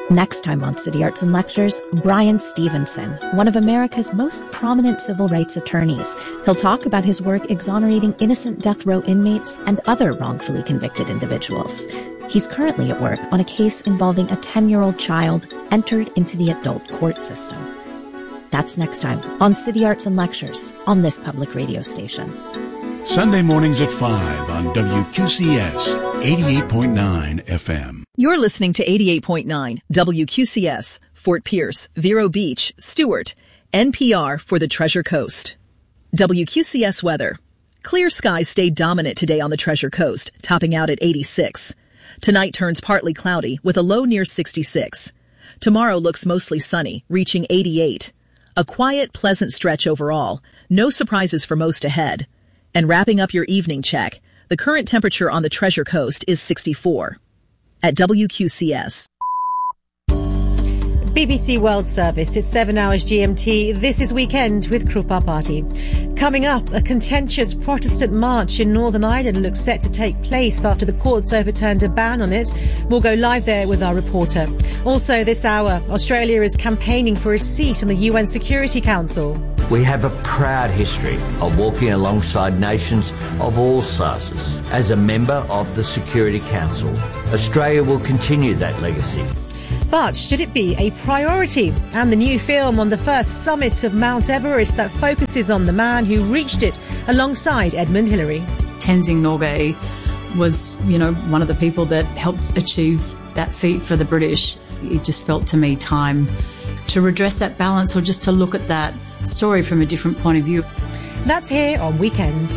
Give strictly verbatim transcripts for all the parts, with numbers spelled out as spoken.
Next time on City Arts and Lectures, Brian Stevenson, one of America's most prominent civil rights attorneys. He'll talk about his work exonerating innocent death row inmates and other wrongfully convicted individuals. He's currently at work on a case involving a ten-year-old child entered into the adult court system. That's next time on City Arts and Lectures on this public radio station. Sunday mornings at five on W Q C S eighty-eight point nine F M. You're listening to eighty-eight point nine W Q C S, Fort Pierce, Vero Beach, Stewart, N P R for the Treasure Coast. W Q C S weather. Clear skies stayed dominant today on the Treasure Coast, topping out at eighty-six. Tonight turns partly cloudy with a low near sixty-six. Tomorrow looks mostly sunny, reaching eighty-eight. A quiet, pleasant stretch overall. No surprises for most ahead. And wrapping up your evening check, the current temperature on the Treasure Coast is sixty-four. At W Q C S. B B C World Service, it's seven hours G M T. This is Weekend with Krupa Party. Coming up, a contentious Protestant march in Northern Ireland looks set to take place after the courts overturned a ban on it. We'll go live there with our reporter. Also this hour, Australia is campaigning for a seat on the U N Security Council. We have a proud history of walking alongside nations of all sizes. As a member of the Security Council, Australia will continue that legacy. But should it be a priority? And the new film on the first summit of Mount Everest that focuses on the man who reached it alongside Edmund Hillary. Tenzing Norgay was, you know, one of the people that helped achieve that feat for the British. It just felt to me time to redress that balance, or just to look at that story from a different point of view. That's here on Weekend.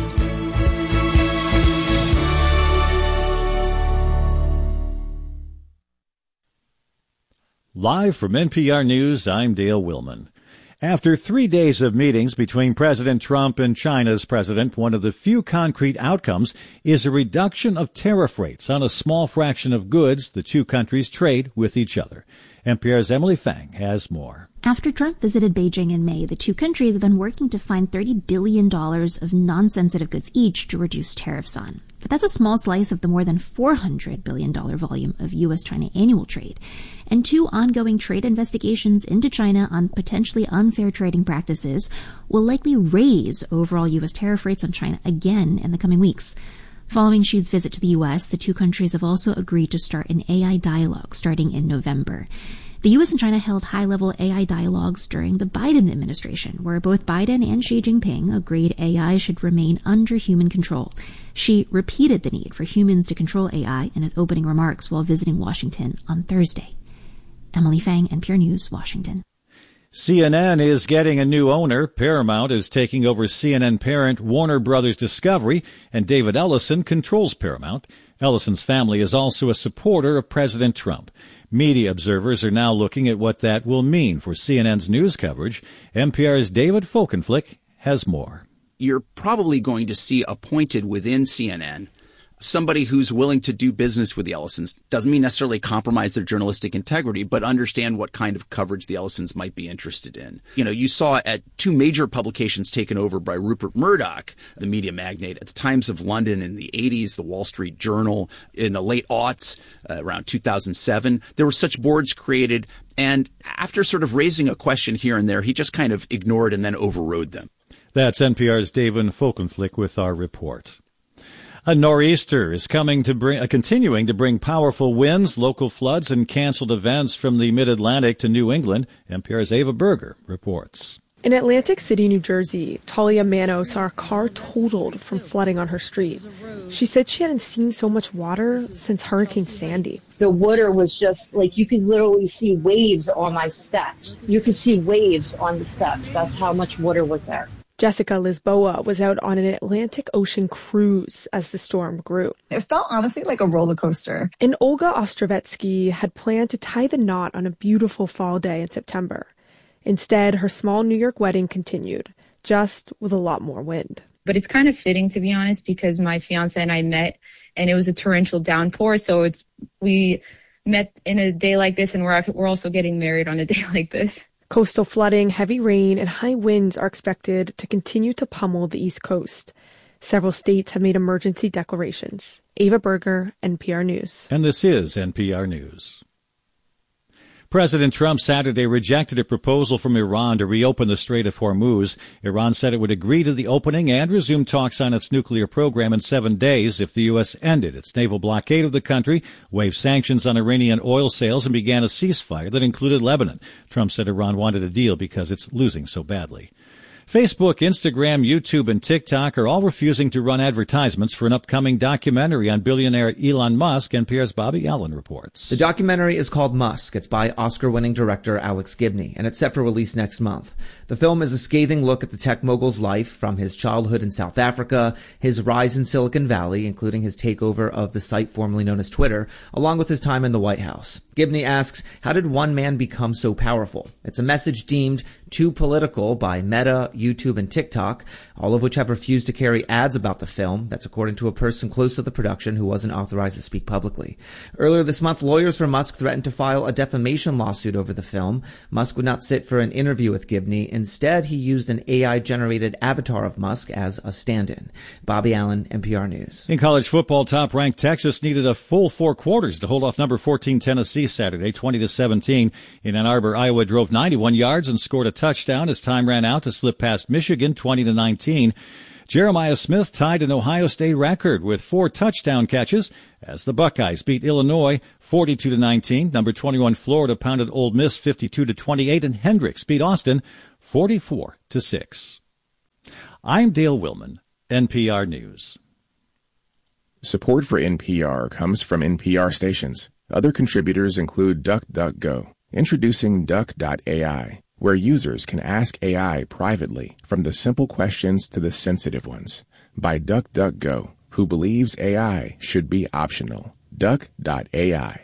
Live from N P R News, I'm Dale Willman. After three days of meetings between President Trump and China's president, one of the few concrete outcomes is a reduction of tariff rates on a small fraction of goods the two countries trade with each other. N P R's Emily Fang has more. After Trump visited Beijing in May, the two countries have been working to find thirty billion dollars of non-sensitive goods each to reduce tariffs on. But that's a small slice of the more than four hundred billion dollars volume of U S China annual trade. And two ongoing trade investigations into China on potentially unfair trading practices will likely raise overall U S tariff rates on China again in the coming weeks. Following Xi's visit to the U S, the two countries have also agreed to start an A I dialogue starting in November. The U S and China held high-level A I dialogues during the Biden administration, where both Biden and Xi Jinping agreed A I should remain under human control. Xi repeated the need for humans to control A I in his opening remarks while visiting Washington on Thursday. Emily Fang, N P R News, Washington. C N N is getting a new owner. Paramount is taking over C N N parent Warner Brothers Discovery, and David Ellison controls Paramount. Ellison's family is also a supporter of President Trump. Media observers are now looking at what that will mean for C N N's news coverage. N P R's David Folkenflik has more. You're probably going to see appointed within C N N somebody who's willing to do business with the Ellisons. Doesn't mean necessarily compromise their journalistic integrity, but understand what kind of coverage the Ellisons might be interested in. You know, you saw at two major publications taken over by Rupert Murdoch, the media magnate, at the Times of London in the eighties, the Wall Street Journal in the late aughts, uh, around two thousand seven. There were such boards created, and after sort of raising a question here and there, he just kind of ignored and then overrode them. That's N P R's David Folkenflik with our report. A nor'easter is coming to bring, uh, continuing to bring powerful winds, local floods, and canceled events from the mid-Atlantic to New England. N P R's Ava Berger reports. In Atlantic City, New Jersey, Talia Mano saw a car totaled from flooding on her street. She said she hadn't seen so much water since Hurricane Sandy. The water was just like you could literally see waves on my steps. You could see waves on the steps. That's how much water was there. Jessica Lisboa was out on an Atlantic Ocean cruise as the storm grew. It felt honestly like a roller coaster. And Olga Ostrovetsky had planned to tie the knot on a beautiful fall day in September. Instead, her small New York wedding continued, just with a lot more wind. But it's kind of fitting, to be honest, because my fiance and I met and it was a torrential downpour. So it's we met in a day like this, and we're we're also getting married on a day like this. Coastal flooding, heavy rain, and high winds are expected to continue to pummel the East Coast. Several states have made emergency declarations. Ava Berger, N P R News. And this is N P R News. President Trump Saturday rejected a proposal from Iran to reopen the Strait of Hormuz. Iran said it would agree to the opening and resume talks on its nuclear program in seven days if the U S ended its naval blockade of the country, waived sanctions on Iranian oil sales, and began a ceasefire that included Lebanon. Trump said Iran wanted a deal because it's losing so badly. Facebook, Instagram, YouTube, and TikTok are all refusing to run advertisements for an upcoming documentary on billionaire Elon Musk, N P R's Bobby Allen reports. The documentary is called Musk. It's by Oscar-winning director Alex Gibney, and it's set for release next month. The film is a scathing look at the tech mogul's life, from his childhood in South Africa, his rise in Silicon Valley, including his takeover of the site formerly known as Twitter, along with his time in the White House. Gibney asks, how did one man become so powerful? It's a message deemed too political by Meta, YouTube, and TikTok, all of which have refused to carry ads about the film. That's according to a person close to the production who wasn't authorized to speak publicly. Earlier this month, lawyers for Musk threatened to file a defamation lawsuit over the film. Musk would not sit for an interview with Gibney. Instead, he used an A I-generated avatar of Musk as a stand-in. Bobby Allen, N P R News. In college football, top-ranked Texas needed a full four quarters to hold off number fourteen Tennessee Saturday, twenty to seventeen. In Ann Arbor, Iowa drove ninety-one yards and scored a touchdown as time ran out to slip past Michigan, twenty to nineteen. Jeremiah Smith tied an Ohio State record with four touchdown catches as the Buckeyes beat Illinois forty-two to nineteen. Number twenty-one Florida pounded Ole Miss fifty-two to twenty-eight, and Hendricks beat Austin forty-four to six. I'm Dale Willman, N P R News. Support for N P R comes from N P R stations. Other contributors include DuckDuckGo. Introducing Duck dot A I, where users can ask A I privately, from the simple questions to the sensitive ones. By DuckDuckGo, who believes A I should be optional. Duck dot A I.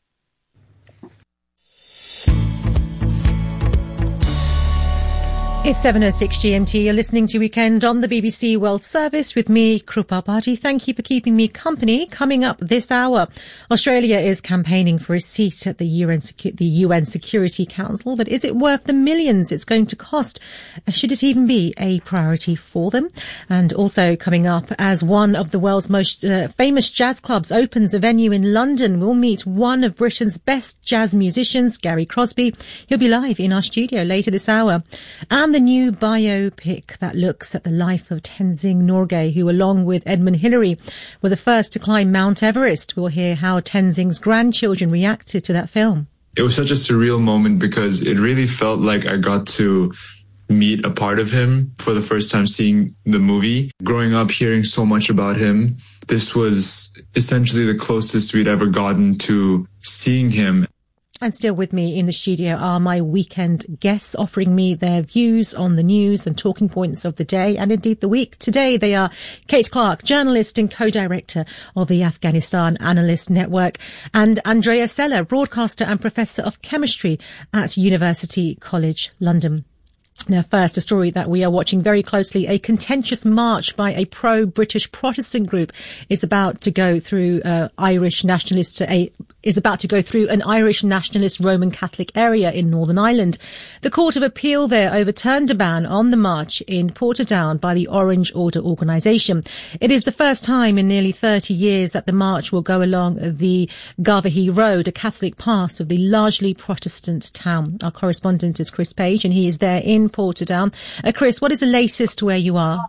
It's seven oh six G M T. You're listening to Weekend on the B B C World Service with me, Krupa Bhaji. Thank you for keeping me company. Coming up this hour, Australia is campaigning for a seat at the U N, the U N Security Council, but is it worth the millions it's going to cost? Should it even be a priority for them? And also coming up, as one of the world's most uh, famous jazz clubs opens a venue in London, we'll meet one of Britain's best jazz musicians, Gary Crosby. He'll be live in our studio later this hour. And the new biopic that looks at the life of Tenzing Norgay, who along with Edmund Hillary were the first to climb Mount Everest. We'll hear how Tenzing's grandchildren reacted to that film. It was such a surreal moment because it really felt like I got to meet a part of him for the first time seeing the movie. Growing up hearing so much about him, this was essentially the closest we'd ever gotten to seeing him. And still with me in the studio are my weekend guests, offering me their views on the news and talking points of the day and indeed the week. Today they are Kate Clark, journalist and co-director of the Afghanistan Analyst Network, and Andrea Sella, broadcaster and professor of chemistry at University College London. Now, first, a story that we are watching very closely. A contentious march by a pro-British Protestant group is about to go through uh, Irish nationalist a is about to go through an Irish nationalist Roman Catholic area in Northern Ireland. The Court of Appeal there overturned a ban on the march in Portadown by the Orange Order organisation. It is the first time in nearly thirty years that the march will go along the Garvaghy Road, a Catholic part of the largely Protestant town. Our correspondent is Chris Page, and he is there in Portadown. Uh, Chris, what is the latest where you are?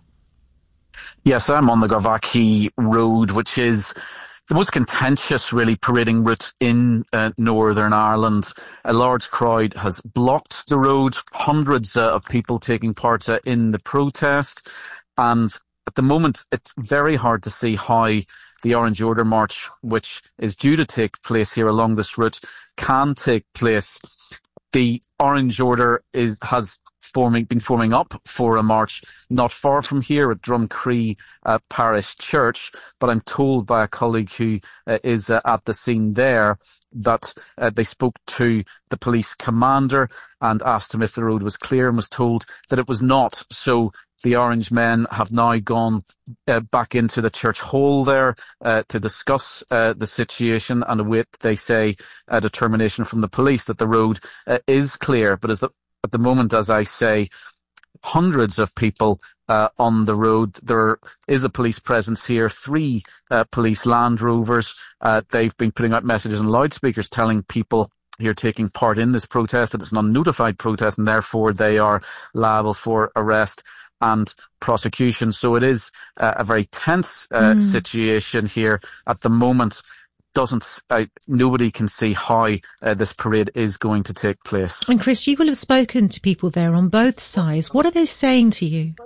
Yes, I'm on the Garvaghy Road, which is the most contentious, really, parading route in uh, Northern Ireland. A large crowd has blocked the road, hundreds uh, of people taking part uh, in the protest. And at the moment, it's very hard to see how the Orange Order March, which is due to take place here along this route, can take place. The Orange Order is has forming been forming up for a march not far from here at Drumcree uh, Parish Church, but I'm told by a colleague who uh, is uh, at the scene there that uh, they spoke to the police commander and asked him if the road was clear, and was told that it was not. So the Orange men have now gone uh, back into the church hall there uh, to discuss uh, the situation and await, they say, a determination from the police that the road uh, is clear. But as the At the moment, as I say, hundreds of people uh, on the road. There is a police presence here, three uh, police Land Rovers. Uh, they've been putting out messages on loudspeakers telling people here taking part in this protest, that it's an unnotified protest, and therefore they are liable for arrest and prosecution. So it is uh, a very tense uh, mm. situation here at the moment. Doesn't uh, nobody can see how uh, this parade is going to take place. And Chris, you will have spoken to people there on both sides. What are they saying to you?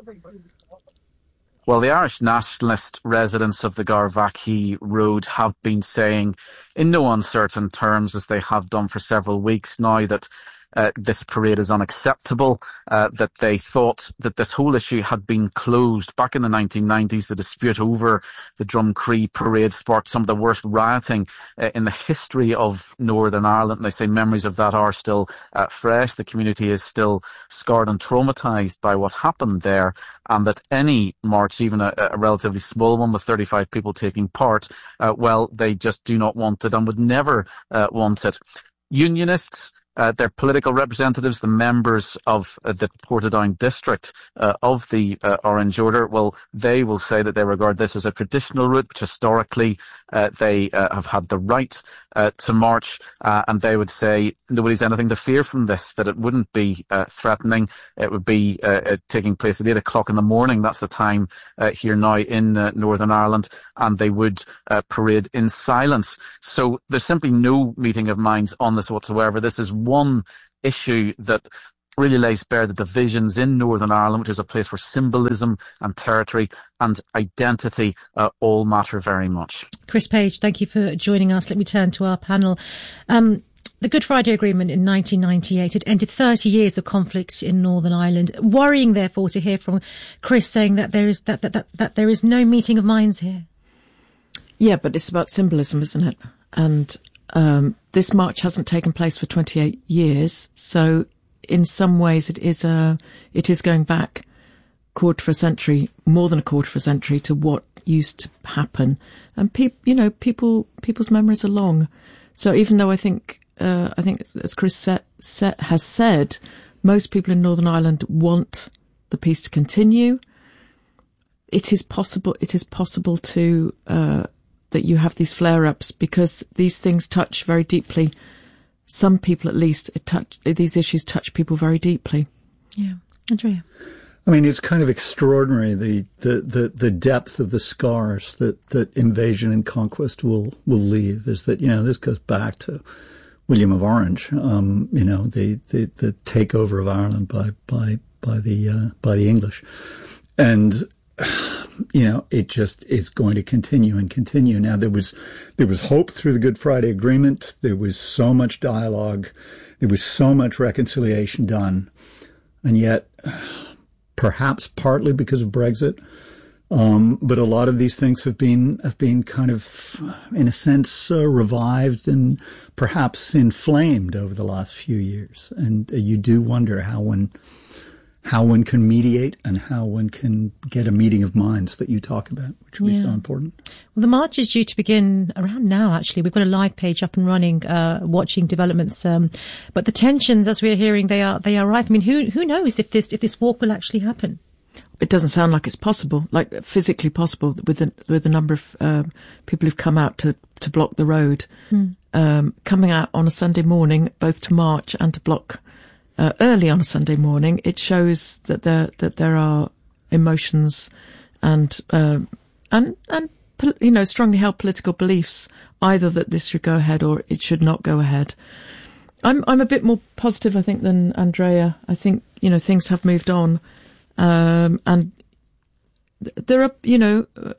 Well, the Irish nationalist residents of the Garvaghy Road have been saying in no uncertain terms, as they have done for several weeks now, that Uh, this parade is unacceptable, uh, that they thought that this whole issue had been closed. Back in the nineteen nineties, the dispute over the Drumcree parade sparked some of the worst rioting uh, in the history of Northern Ireland. They say memories of that are still uh, fresh. The community is still scarred and traumatised by what happened there, and that any march, even a, a relatively small one with thirty-five people taking part, uh, well, they just do not want it and would never uh, want it. Unionists, Uh, their political representatives, the members of uh, the Portadown district uh, of the uh, Orange Order, well, they will say that they regard this as a traditional route, which historically uh, they uh, have had the right uh, to march, uh, and they would say nobody's anything to fear from this, that it wouldn't be uh, threatening. It would be uh, uh, taking place at eight o'clock in the morning. That's the time uh, here now in uh, Northern Ireland, and they would uh, parade in silence. So there's simply no meeting of minds on this whatsoever. This is one issue that really lays bare the divisions in Northern Ireland, which is a place where symbolism and territory and identity uh, all matter very much. Chris Page, thank you for joining us. Let me turn to our panel. Um, the Good Friday Agreement in nineteen ninety-eight had ended thirty years of conflict in Northern Ireland. Worrying, therefore, to hear from Chris saying that there is that that that, that there is no meeting of minds here. Yeah, but it's about symbolism, isn't it? And um, this march hasn't taken place for twenty-eight years, so in some ways it is a it is going back quarter of a century, more than a quarter of a century, to what used to happen. And people, you know, people people's memories are long. So even though I think uh, I think as Chris set, set, has said, most people in Northern Ireland want the peace to continue. It is possible. It is possible to. Uh, that you have these flare-ups because these things touch very deeply. Some people, at least, it touch, these issues touch people very deeply. Yeah. Andrea? I mean, it's kind of extraordinary, the, the, the, the depth of the scars that, that invasion and conquest will, will leave, is that, you know, this goes back to William of Orange, um, you know, the, the, the takeover of Ireland by, by, by the, uh, by the English. And, you know, it just is going to continue and continue. Now, there was there was hope through the Good Friday Agreement. There was so much dialogue. There was so much reconciliation done. And yet, perhaps partly because of Brexit, um, but a lot of these things have been have been kind of, in a sense, uh, revived and perhaps inflamed over the last few years. And uh, you do wonder how one... how one can mediate and how one can get a meeting of minds that you talk about, which will yeah. be so important. Well, the march is due to begin around now, actually. We've got a live page up and running, uh, watching developments. Um, but the tensions, as we're hearing, they are, they are rife. I mean, who, who knows if this, if this walk will actually happen? It doesn't sound like it's possible, like physically possible with the, with the number of, uh, people who've come out to, to block the road, hmm. um, coming out on a Sunday morning, both to march and to block Uh, early on a Sunday morning. It shows that there that there are emotions and uh, and and you know strongly held political beliefs, either that this should go ahead or it should not go ahead. I'm I'm a bit more positive, I think, than Andrea. I think you know things have moved on, um, and there are you know. Uh,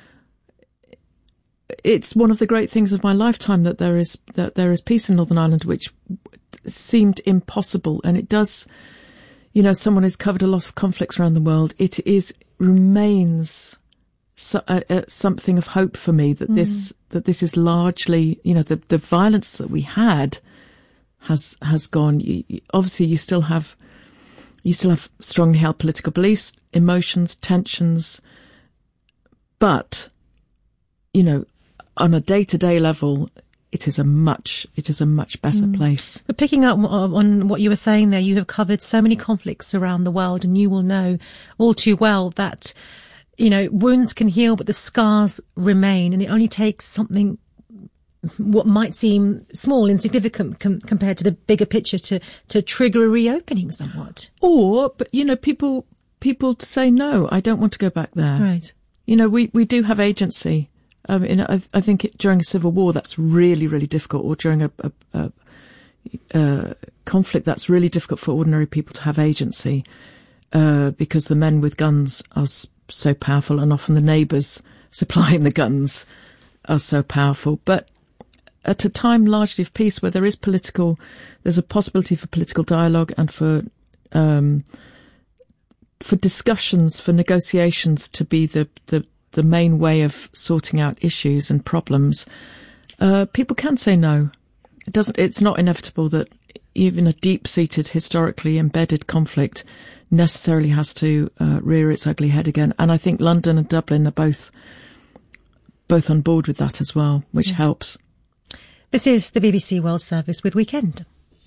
it's one of the great things of my lifetime that there is that there is peace in Northern Ireland, which seemed impossible. And it does, you know, someone who's covered a lot of conflicts around the world, it is remains so, uh, uh, something of hope for me that mm. this that this is largely, you know, the the violence that we had has has gone. You, you, obviously, you still have you still have strongly held political beliefs, emotions, tensions, but you know, on a day-to-day level, it is a much, it is a much better mm. place. But picking up on what you were saying there, you have covered so many conflicts around the world, and you will know all too well that, you know, wounds can heal, but the scars remain, and it only takes something what might seem small, insignificant com- compared to the bigger picture to, to trigger a reopening somewhat. Or, but you know, people, people say, no, I don't want to go back there. Right. You know, we, we do have agency. I mean, I, I think it, during a civil war, that's really, really difficult, or during a, a, a, a conflict, that's really difficult for ordinary people to have agency, uh, because the men with guns are s- so powerful, and often the neighbours supplying the guns are so powerful. But at a time largely of peace, where there is political, there's a possibility for political dialogue and for, um, for discussions, for negotiations to be the, the, the main way of sorting out issues and problems, uh, people can say no. It doesn't, it's not inevitable that even a deep-seated, historically embedded conflict necessarily has to uh, rear its ugly head again. And I think London and Dublin are both, both on board with that as well, which yeah. helps. This is the B B C World Service with Weekend.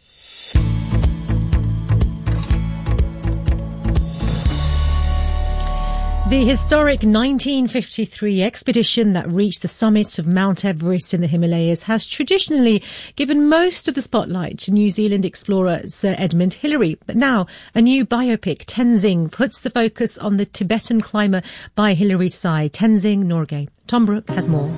The historic nineteen fifty-three expedition that reached the summit of Mount Everest in the Himalayas has traditionally given most of the spotlight to New Zealand explorer Sir Edmund Hillary. But now a new biopic, Tenzing, puts the focus on the Tibetan climber by Hillary's side, Tenzing Norgay. Tom Brooke has more.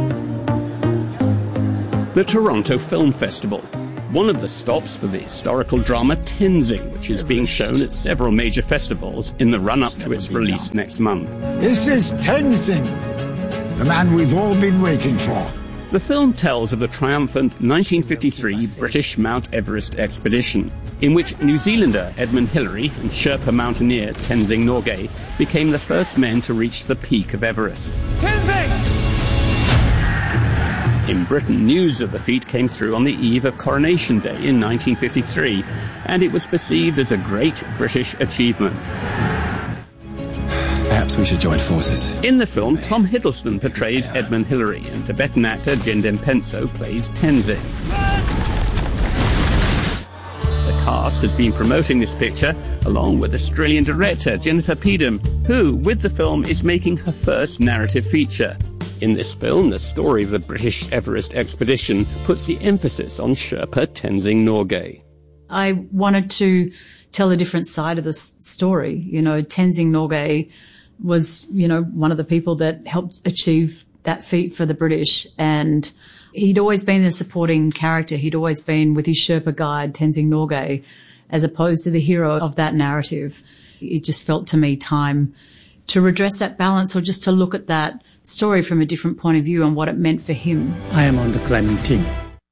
The Toronto Film Festival. One of the stops for the historical drama Tenzing, which is being shown at several major festivals in the run-up to its release next month. This is Tenzing, the man we've all been waiting for. The film tells of the triumphant nineteen fifty-three British Mount Everest expedition, in which New Zealander Edmund Hillary and Sherpa mountaineer Tenzing Norgay became the first men to reach the peak of Everest. Tenzing! In Britain, news of the feat came through on the eve of Coronation Day in nineteen fifty-three, and it was perceived as a great British achievement. Perhaps we should join forces. In the film, Tom Hiddleston portrays Edmund Hillary, and Tibetan actor Jindem Penso plays Tenzing. The cast has been promoting this picture, along with Australian director Jennifer Peedham, who, with the film, is making her first narrative feature. In this film, the story of the British Everest expedition puts the emphasis on Sherpa Tenzing Norgay. I wanted to tell a different side of the story. You know, Tenzing Norgay was, you know, one of the people that helped achieve that feat for the British. And he'd always been the supporting character. He'd always been with his Sherpa guide, Tenzing Norgay, as opposed to the hero of that narrative. It just felt to me time to redress that balance, or just to look at that story from a different point of view and what it meant for him. I am on the climbing team.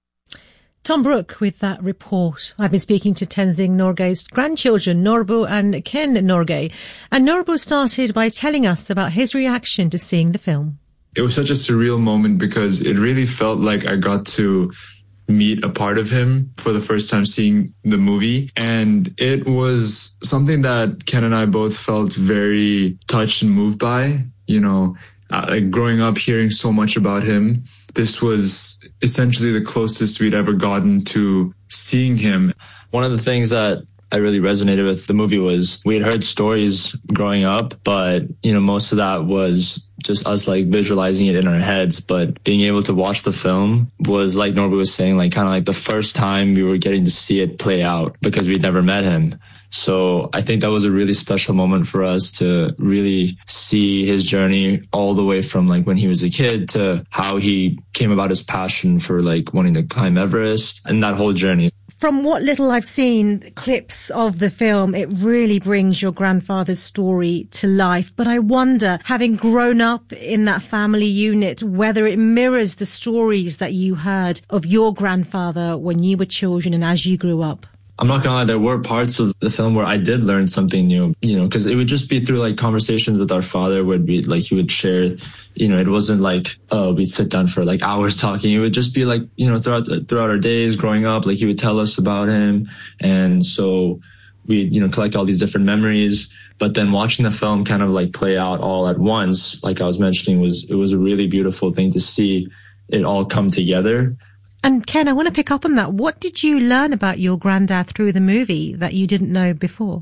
Tom Brooke with that report. I've been speaking to Tenzing Norgay's grandchildren, Norbu and Ken Norgay. And Norbu started by telling us about his reaction to seeing the film. It was such a surreal moment because it really felt like I got to meet a part of him for the first time seeing the movie. And it was something that Ken and I both felt very touched and moved by. You know, uh, like growing up hearing so much about him, this was essentially the closest we'd ever gotten to seeing him. One of the things that I really resonated with the movie was we had heard stories growing up, but, you know, most of that was just us like visualizing it in our heads. But being able to watch the film was, like Norbu was saying, like kind of like the first time we were getting to see it play out because we'd never met him. So I think that was a really special moment for us to really see his journey all the way from like when he was a kid to how he came about his passion for like wanting to climb Everest and that whole journey. From what little I've seen, clips of the film, it really brings your grandfather's story to life. But I wonder, having grown up in that family unit, whether it mirrors the stories that you heard of your grandfather when you were children and as you grew up. I'm not gonna lie, there were parts of the film where I did learn something new, you know, because it would just be through like conversations with our father would be like, he would share, you know, it wasn't like, oh, we'd sit down for like hours talking. It would just be like, you know, throughout, throughout our days growing up, like he would tell us about him. And so we'd, you know, collect all these different memories. But then watching the film kind of like play out all at once, like I was mentioning, was, it was a really beautiful thing to see it all come together. And Ken, I want to pick up on that. What did you learn about your granddad through the movie that you didn't know before?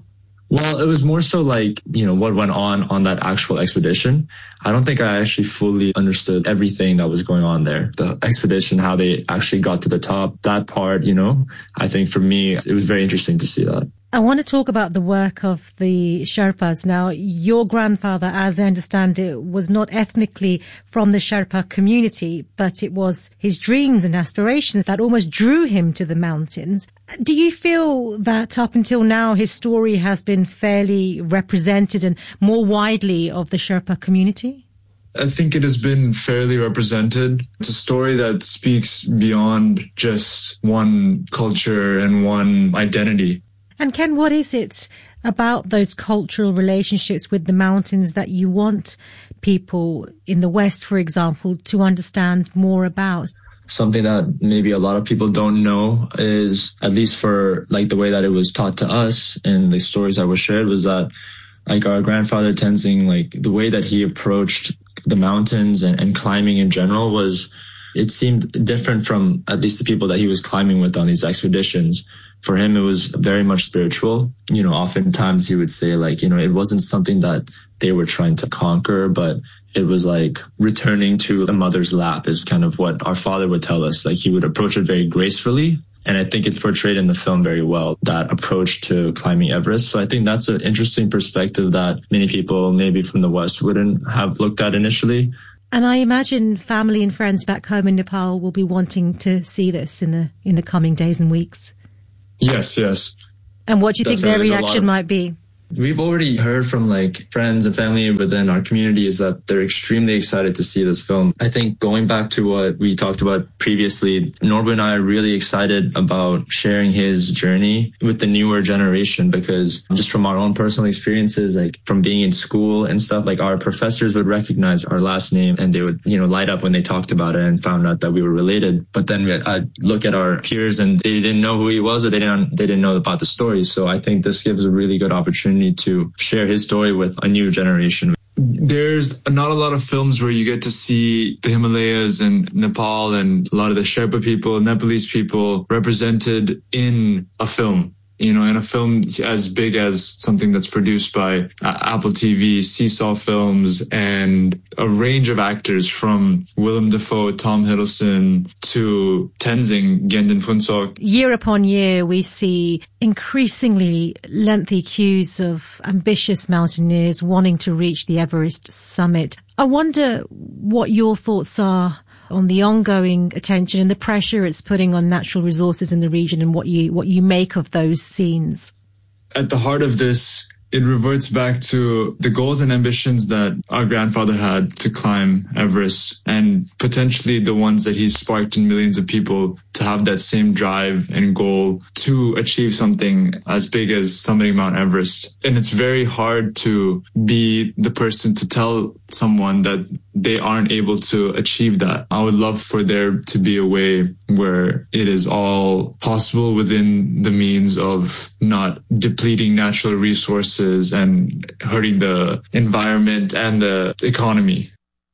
Well, it was more so like, you know, what went on on that actual expedition. I don't think I actually fully understood everything that was going on there. The expedition, how they actually got to the top, that part, you know, I think for me, it was very interesting to see that. I want to talk about the work of the Sherpas. Now, your grandfather, as I understand it, was not ethnically from the Sherpa community, but it was his dreams and aspirations that almost drew him to the mountains. Do you feel that up until now his story has been fairly represented and more widely of the Sherpa community? I think it has been fairly represented. It's a story that speaks beyond just one culture and one identity. And Ken, what is it about those cultural relationships with the mountains that you want people in the West, for example, to understand more about? Something that maybe a lot of people don't know is, at least for like the way that it was taught to us and the stories that were shared, was that like our grandfather Tenzing, like the way that he approached the mountains and, and climbing in general was, it seemed different from at least the people that he was climbing with on these expeditions. For him, it was very much spiritual. You know, oftentimes he would say like, you know, it wasn't something that they were trying to conquer, but it was like returning to the mother's lap is kind of what our father would tell us. Like he would approach it very gracefully. And I think it's portrayed in the film very well, that approach to climbing Everest. So I think that's an interesting perspective that many people maybe from the West wouldn't have looked at initially. And I imagine family and friends back home in Nepal will be wanting to see this in the in the coming days and weeks. Yes, yes. And what do you Definitely. think their There's a reaction lot of- might be? We've already heard from like friends and family within our community is that they're extremely excited to see this film. I think going back to what we talked about previously, Norbu and I are really excited about sharing his journey with the newer generation, because just from our own personal experiences, like from being in school and stuff, like our professors would recognize our last name and they would, you know, light up when they talked about it and found out that we were related. But then I'd look at our peers and they didn't know who he was, or they didn't, they didn't know about the story. So I think this gives a really good opportunity to share his story with a new generation. There's not a lot of films where you get to see the Himalayas and Nepal and a lot of the Sherpa people, Nepalese people represented in a film. You know, in a film as big as something that's produced by uh, Apple T V, Seesaw Films, and a range of actors from Willem Dafoe, Tom Hiddleston, to Tenzing Gyaltsyn Phuntsok. Year upon year, we see increasingly lengthy queues of ambitious mountaineers wanting to reach the Everest summit. I wonder what your thoughts are on the ongoing attention and the pressure it's putting on natural resources in the region, and what you what you make of those scenes. At the heart of this, it reverts back to the goals and ambitions that our grandfather had to climb Everest, and potentially the ones that he's sparked in millions of people to have that same drive and goal to achieve something as big as summiting Mount Everest. And it's very hard to be the person to tell someone that they aren't able to achieve that. I would love for there to be a way where it is all possible within the means of not depleting natural resources and hurting the environment and the economy.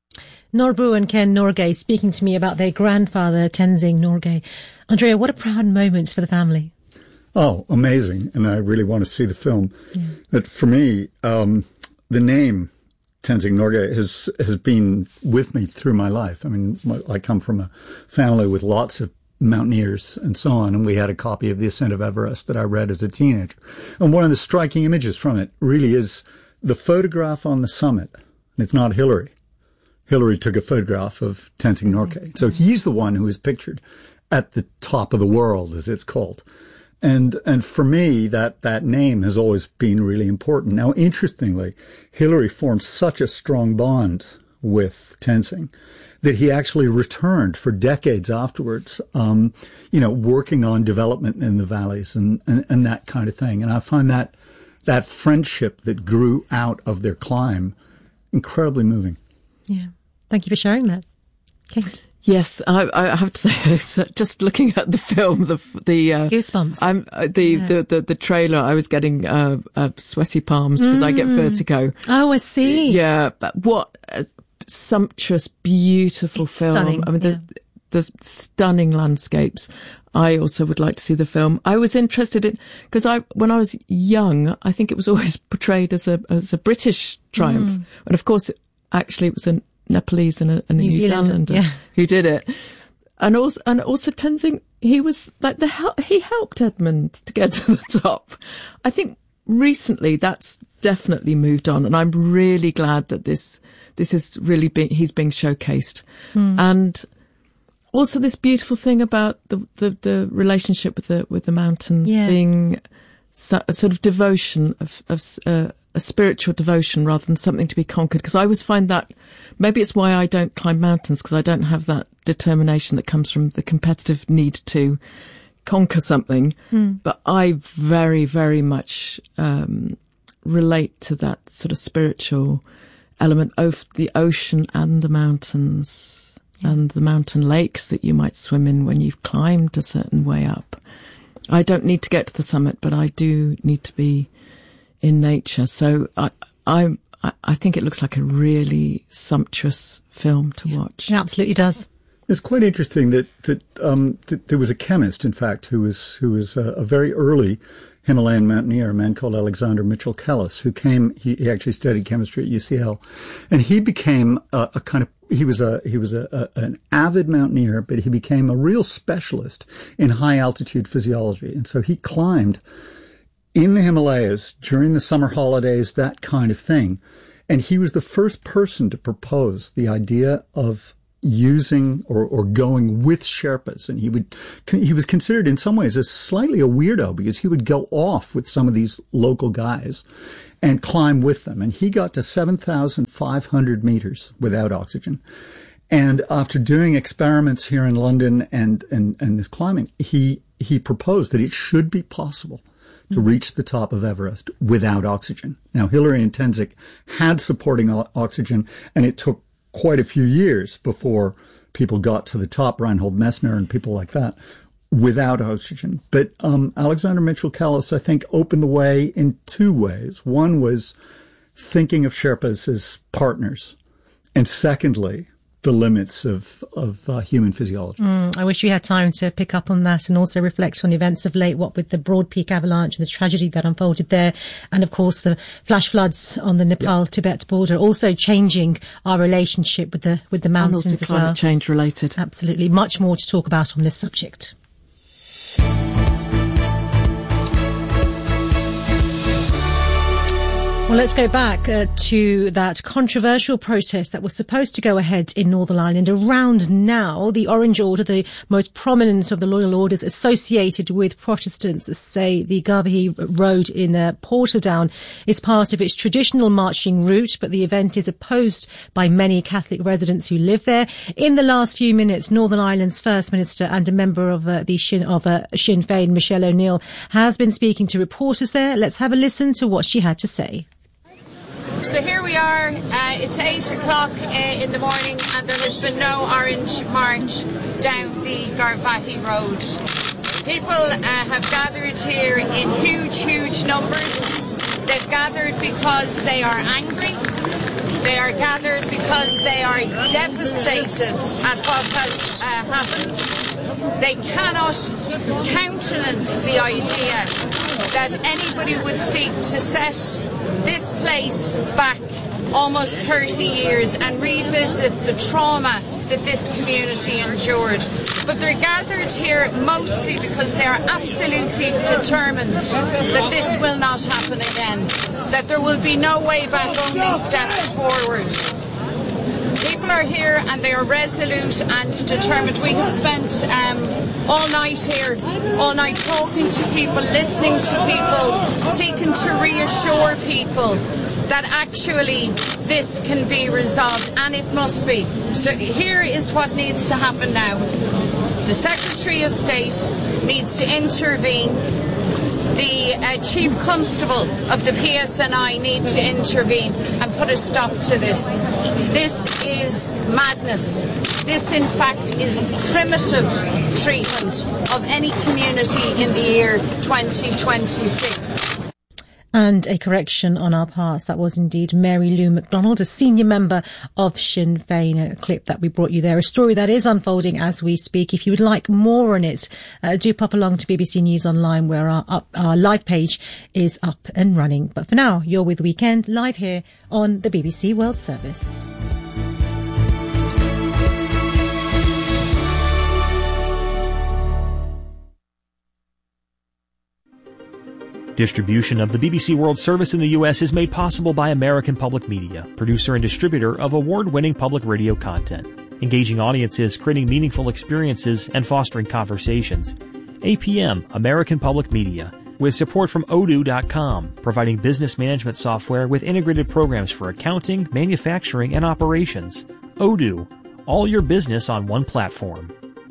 Norbu and Ken Norgay speaking to me about their grandfather, Tenzing Norgay. Andrea, what a proud moment for the family. Oh, amazing. And I really want to see the film. Yeah. But for me, um, the name Tenzing Norgay has, has been with me through my life. I mean, I come from a family with lots of mountaineers and so on, and we had a copy of The Ascent of Everest that I read as a teenager. And one of the striking images from it really is the photograph on the summit. It's not Hillary. Hillary took a photograph of Tenzing Norgay. So he's the one who is pictured at the top of the world, as it's called. And, and for me, that, that name has always been really important. Now, interestingly, Hillary formed such a strong bond with Tenzing that he actually returned for decades afterwards, um, you know, working on development in the valleys and, and, and that kind of thing. And I find that, that friendship that grew out of their climb incredibly moving. Yeah. Thank you for sharing that. Kate. Yes, I, I have to say, just looking at the film, the the uh, goosebumps, I'm uh, the, yeah. the the the trailer. I was getting uh, uh, sweaty palms because mm. I get vertigo. Oh, I see. Yeah, but what a sumptuous, beautiful it's film! Stunning. I mean, yeah. the the stunning landscapes. I also would like to see the film. I was interested in, because I, when I was young, I think it was always portrayed as a, as a British triumph. Mm. And of course, it, actually it was a Nepalese and a, and a New, New Zealander yeah. who did it. And also, and also Tenzing, he was like the, he helped Edmund to get to the top. I think recently that's definitely moved on. And I'm really glad that this, this is really being, he's being showcased. Mm. And also this beautiful thing about the, the, the relationship with the, with the mountains yes. being so, a sort of devotion of, of, uh, a spiritual devotion rather than something to be conquered. Because I always find that, maybe it's why I don't climb mountains, because I don't have that determination that comes from the competitive need to conquer something. Mm. But I very, very much, um, relate to that sort of spiritual element of the ocean and the mountains. And the mountain lakes that you might swim in when you've climbed a certain way up. I don't need to get to the summit, but I do need to be in nature. So I, I, I think it looks like a really sumptuous film to yeah. watch. It absolutely does. It's quite interesting that that, um, that there was a chemist, in fact, who was who was a, a very early Himalayan mountaineer, a man called Alexander Mitchell Kellis, who came. He, he actually studied chemistry at U C L, and he became a, a kind of. He was a he was a, a an avid mountaineer, but he became a real specialist in high altitude physiology, and so he climbed in the Himalayas during the summer holidays, that kind of thing. And he was the first person to propose the idea of using or, or going with Sherpas. And he would, he was considered in some ways as slightly a weirdo because he would go off with some of these local guys and climb with them. And he got to seven thousand five hundred meters without oxygen. And after doing experiments here in London and, and, and this climbing, he, he proposed that it should be possible to reach the top of Everest without oxygen. Now, Hillary and Tenzing had supporting o- oxygen, and it took quite a few years before people got to the top, Reinhold Messner and people like that, without oxygen. But um, Alexander Mitchell Kellis, I think, opened the way in two ways. One was thinking of Sherpas as partners, and secondly, the limits of, of uh, human physiology. Mm, I wish we had time to pick up on that and also reflect on events of late, what with the Broad Peak avalanche and the tragedy that unfolded there. And of course, the flash floods on the Nepal-Tibet yeah. border, also changing our relationship with the, with the mountains and also as climate well. change related. Absolutely. Much more to talk about on this subject. Well, let's go back uh, to that controversial protest that was supposed to go ahead in Northern Ireland around now. The Orange Order, the most prominent of the loyal orders associated with Protestants, say the Garvaghy Road in uh, Portadown is part of its traditional marching route, but the event is opposed by many Catholic residents who live there. In the last few minutes, Northern Ireland's First Minister and a member of uh, the Sinn, of, uh, Sinn Féin, Michelle O'Neill, has been speaking to reporters there. Let's have a listen to what she had to say. So here we are, uh, it's eight o'clock uh, in the morning and there has been no orange march down the Garvaghy Road. People uh, have gathered here in huge, huge numbers. They've gathered because they are angry. They are gathered because they are devastated at what has uh, happened. They cannot countenance the idea that anybody would seek to set this place back almost thirty years and revisit the trauma that this community endured. But they're gathered here mostly because they are absolutely determined that this will not happen again, that there will be no way back, only steps forward. People are here and they are resolute and determined. We have spent um, all night here, all night talking to people, listening to people, seeking to reassure people that actually this can be resolved, and it must be. So here is what needs to happen now. The Secretary of State needs to intervene. The uh, Chief Constable of the P S N I need to intervene and put a stop to this. This is madness. This, in fact, is primitive treatment of any community in the year twenty twenty-six. And a correction on our parts, that was indeed Mary Lou McDonald, a senior member of Sinn Féin, a clip that we brought you there, a story that is unfolding as we speak. If you would like more on it, uh, do pop along to B B C News Online, where our, up, our live page is up and running. But for now, you're with Weekend, live here on the B B C World Service. Distribution of the B B C World Service in the U S is made possible by American Public Media, producer and distributor of award-winning public radio content, engaging audiences, creating meaningful experiences, and fostering conversations. A P M, American Public Media, with support from odoo dot com, providing business management software with integrated programs for accounting, manufacturing, and operations. Odoo, all your business on one platform.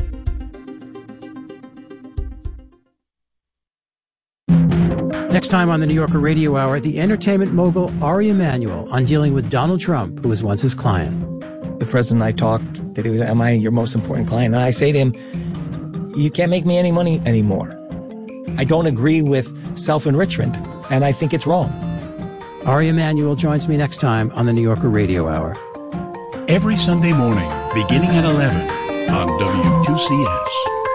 Next time on the New Yorker Radio Hour, the entertainment mogul Ari Emanuel on dealing with Donald Trump, who was once his client. The president and I talked, that he was, am I your most important client? And I say to him, you can't make me any money anymore. I don't agree with self-enrichment, and I think it's wrong. Ari Emanuel joins me next time on the New Yorker Radio Hour. Every Sunday morning, beginning at eleven on W Q C S.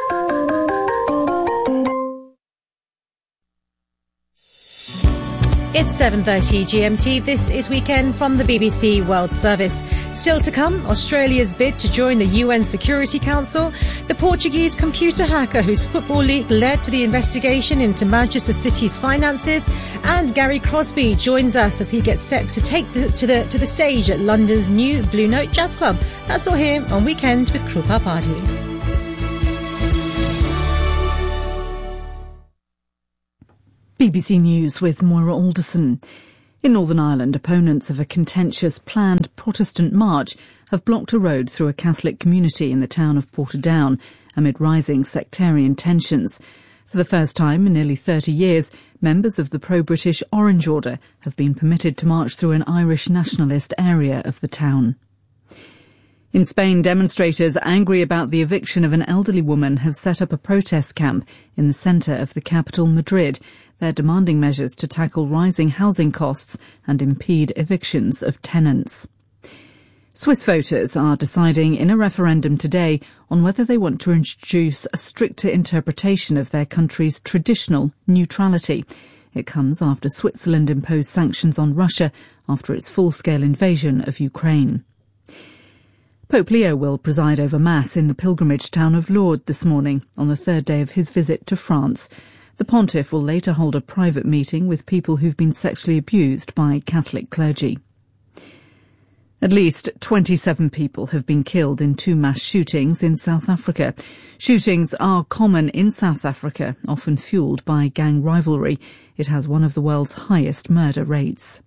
It's seven thirty G M T. This is Weekend from the B B C World Service. Still to come, Australia's bid to join the U N Security Council, the Portuguese computer hacker whose football league led to the investigation into Manchester City's finances, and Gary Crosby joins us as he gets set to take the, to the to the stage at London's new Blue Note Jazz Club. That's all here on Weekend with Krupa Party. B B C News with Moira Alderson. In Northern Ireland, opponents of a contentious planned Protestant march have blocked a road through a Catholic community in the town of Portadown amid rising sectarian tensions. For the first time in nearly thirty years, members of the pro-British Orange Order have been permitted to march through an Irish nationalist area of the town. In Spain, demonstrators angry about the eviction of an elderly woman have set up a protest camp in the centre of the capital, Madrid. They're demanding measures to tackle rising housing costs and impede evictions of tenants. Swiss voters are deciding in a referendum today on whether they want to introduce a stricter interpretation of their country's traditional neutrality. It comes after Switzerland imposed sanctions on Russia after its full-scale invasion of Ukraine. Pope Leo will preside over Mass in the pilgrimage town of Lourdes this morning on the third day of his visit to France. The pontiff will later hold a private meeting with people who've been sexually abused by Catholic clergy. At least twenty-seven people have been killed in two mass shootings in South Africa. Shootings are common in South Africa, often fuelled by gang rivalry. It has one of the world's highest murder rates.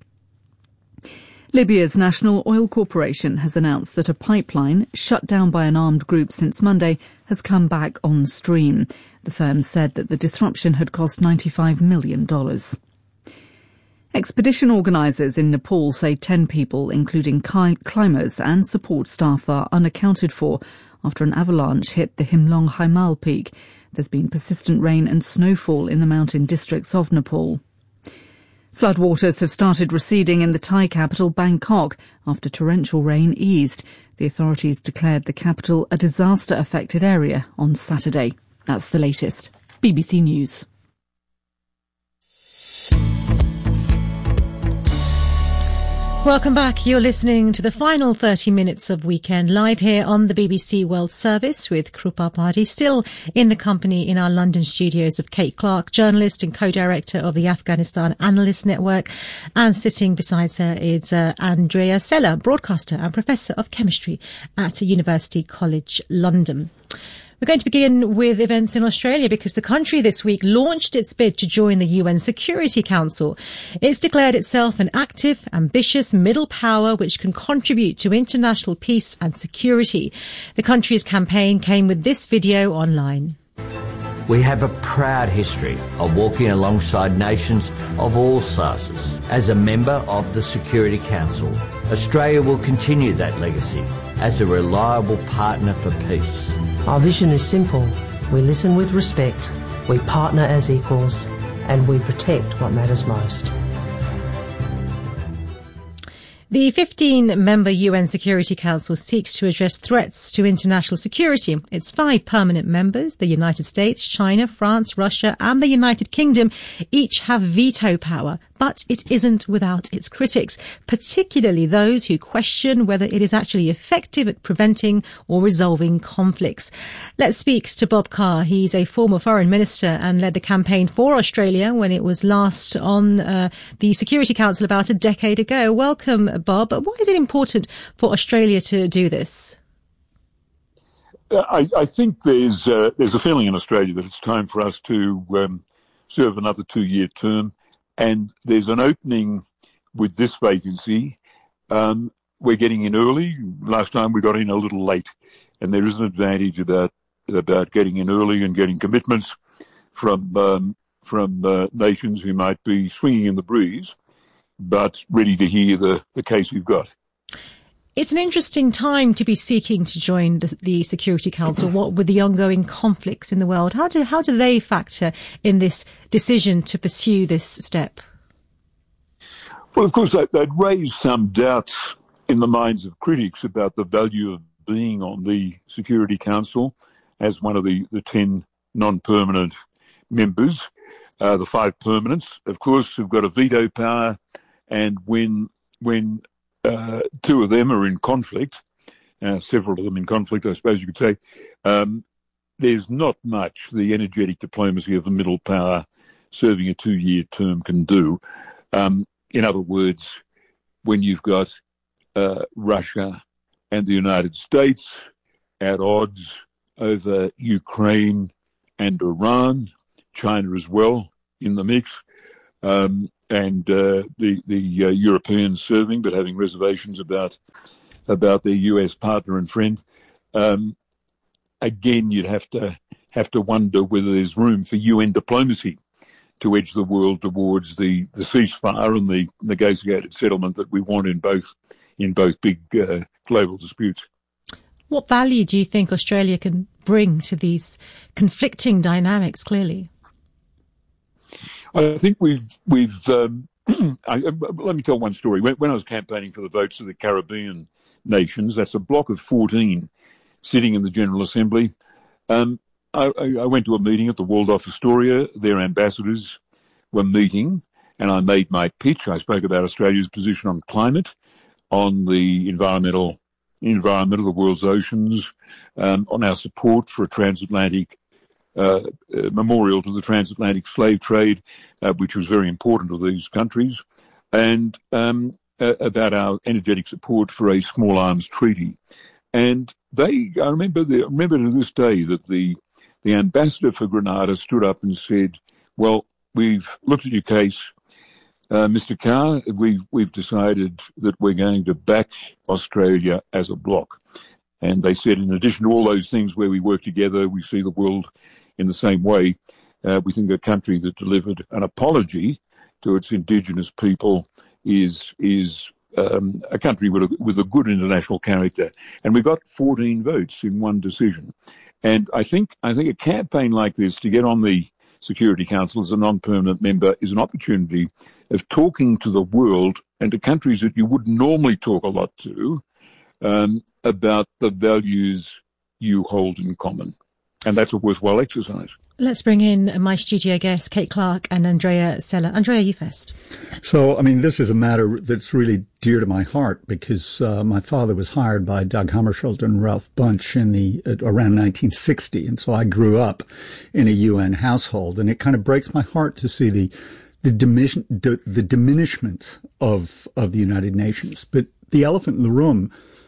Libya's National Oil Corporation has announced that a pipeline, shut down by an armed group since Monday, has come back on stream. The firm said that the disruption had cost ninety-five million dollars. Expedition organisers in Nepal say ten people, including climbers and support staff, are unaccounted for after an avalanche hit the Himlong Himal peak. There's been persistent rain and snowfall in the mountain districts of Nepal. Floodwaters have started receding in the Thai capital, Bangkok, after torrential rain eased. The authorities declared the capital a disaster-affected area on Saturday. That's the latest. B B C News. Welcome back. You're listening to the final thirty minutes of Weekend live here on the B B C World Service with Krupa Party, still in the company in our London studios of Kate Clark, journalist and co-director of the Afghanistan Analyst Network, and sitting beside her is uh, Andrea Sella, broadcaster and professor of chemistry at University College London. We're going to begin with events in Australia because the country this week launched its bid to join the U N Security Council. It's declared itself an active, ambitious middle power which can contribute to international peace and security. The country's campaign came with this video online. We have a proud history of walking alongside nations of all sizes. As a member of the Security Council, Australia will continue that legacy as a reliable partner for peace. Our vision is simple. We listen with respect, we partner as equals, and we protect what matters most. The fifteen-member U N Security Council seeks to address threats to international security. Its five permanent members, the United States, China, France, Russia and the United Kingdom, each have veto power. But it isn't without its critics, particularly those who question whether it is actually effective at preventing or resolving conflicts. Let's speak to Bob Carr. He's a former foreign minister and led the campaign for Australia when it was last on uh, the Security Council about a decade ago. Welcome, Bob. Why is it important for Australia to do this? I, I think there's uh, there's a feeling in Australia that it's time for us to um, serve another two-year term. And there's an opening with this vacancy. Um, we're getting in early. Last time we got in a little late. And there is an advantage about about getting in early and getting commitments from um, from uh, nations who might be swinging in the breeze, but ready to hear the, the case you've got. It's an interesting time to be seeking to join the, the Security Council, what with the ongoing conflicts in the world. How do, how do they factor in this decision to pursue this step? Well, of course, that, that raised some doubts in the minds of critics about the value of being on the Security Council as one of the, the ten non-permanent members. Uh, the five permanents, of course, have got a veto power, and when when Uh, two of them are in conflict, uh, several of them in conflict, I suppose you could say. Um, there's not much the energetic diplomacy of the middle power serving a two-year term can do. Um, in other words, when you've got uh, Russia and the United States at odds over Ukraine and Iran, China as well in the mix, um, and uh, the the uh, Europeans serving but having reservations about about their U S partner and friend. Um, again, you'd have to have to wonder whether there's room for U N diplomacy to edge the world towards the, the ceasefire and the negotiated settlement that we want in both in both big uh, global disputes. What value do you think Australia can bring to these conflicting dynamics? Clearly, I think we've we've. Um, I, let me tell one story. When, when I was campaigning for the votes of the Caribbean nations, that's a block of fourteen sitting in the General Assembly. Um, I, I went to a meeting at the Waldorf Astoria. Their ambassadors were meeting, and I made my pitch. I spoke about Australia's position on climate, on the environmental environment of the world's oceans, um, on our support for a transatlantic Uh, uh, memorial to the transatlantic slave trade, uh, which was very important to these countries, and um, uh, about our energetic support for a small arms treaty. And they, I remember, the, I remember to this day that the the ambassador for Grenada stood up and said, "Well, we've looked at your case, uh, Mister Carr. We've we've decided that we're going to back Australia as a bloc." And they said, in addition to all those things where we work together, we see the world in the same way. Uh, we think a country that delivered an apology to its indigenous people is is um, a country with a, with a good international character. And we got fourteen votes in one decision. And I think I think a campaign like this to get on the Security Council as a non-permanent member is an opportunity of talking to the world and to countries that you wouldn't normally talk a lot to um, about the values you hold in common. And that's a worthwhile exercise. Let's bring in my studio guests, Kate Clark and Andrea Sella. Andrea, you first. So, I mean, this is a matter that's really dear to my heart because uh, my father was hired by Doug Hammarskjöld and Ralph Bunche in the uh, around nineteen sixty, and so I grew up in a U N household, and it kind of breaks my heart to see the the, dimin- the, the diminishment of of the United Nations. But the elephant in the room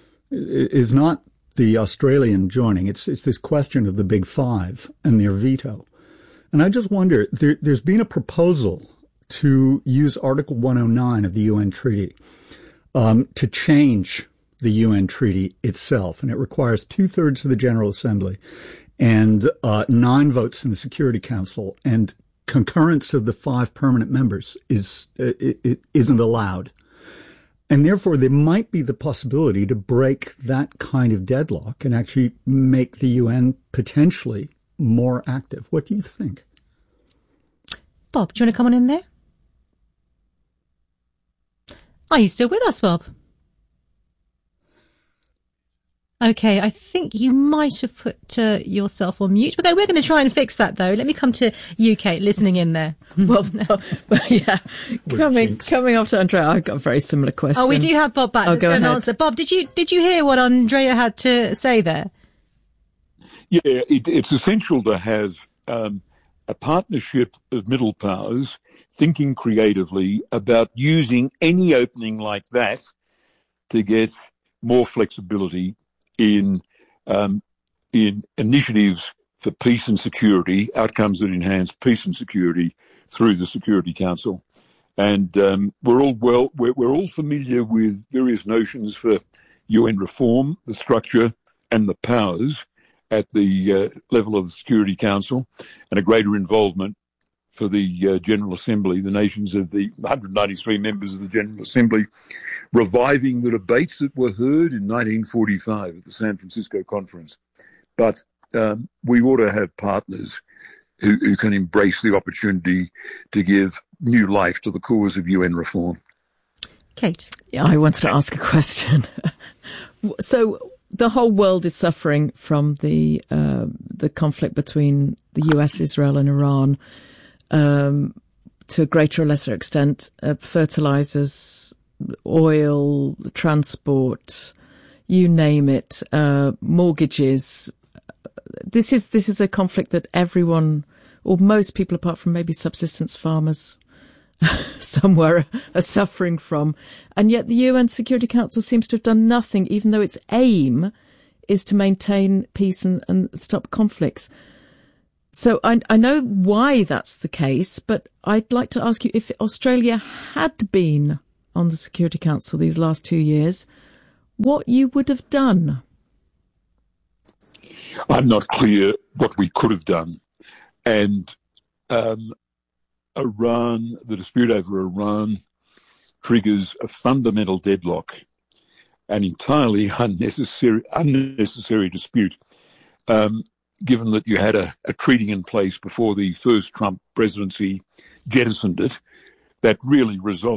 is not the Australian joining. It's it's this question of the Big Five and their veto. And I just wonder, there, there's been a proposal to use Article one oh nine of the U N Treaty um, to change the U N Treaty itself. And it requires two-thirds of the General Assembly and uh, nine votes in the Security Council. And concurrence of the five permanent members is it, it isn't allowed. And therefore, there might be the possibility to break that kind of deadlock and actually make the U N potentially more active. What do you think? Bob, do you want to come on in there? Are you still with us, Bob? Okay, I think you might have put uh, yourself on mute. Okay, we're going to try and fix that, though. Let me come to you, Kate, listening in there. Well, no, but yeah, coming coming after Andrea, I've got a very similar question. Oh, we do have Bob back. Oh, Let's go go and ahead. answer. Bob, did you did you hear what Andrea had to say there? Yeah, it, it's essential to have um, a partnership of middle powers thinking creatively about using any opening like that to get more flexibility in um, in initiatives for peace and security, outcomes that enhance peace and security through the Security Council. And um, we're all well, we're, we're all familiar with various notions for U N reform, the structure and the powers at the uh, level of the Security Council, and a greater involvement for the uh, General Assembly, the nations of the one hundred ninety-three members of the General Assembly, reviving the debates that were heard in nineteen forty-five at the San Francisco Conference. But um, we ought to have partners who, who can embrace the opportunity to give new life to the cause of U N reform. Kate? Yeah, I wanted to ask a question. So the whole world is suffering from the uh, the conflict between the U S, Israel and Iran. Um, to a greater or lesser extent, uh, fertilizers, oil, transport, you name it, uh, mortgages. This is this is a conflict that everyone, or most people, apart from maybe subsistence farmers somewhere, are suffering from. And yet the U N Security Council seems to have done nothing, even though its aim is to maintain peace and, and stop conflicts. So I, I know why that's the case, but I'd like to ask you, if Australia had been on the Security Council these last two years, what you would have done? I'm not clear what we could have done. And um, Iran, the dispute over Iran, triggers a fundamental deadlock, an entirely unnecessary, unnecessary dispute. Um, given that you had a, a treaty in place before the first Trump presidency jettisoned it, that really resolved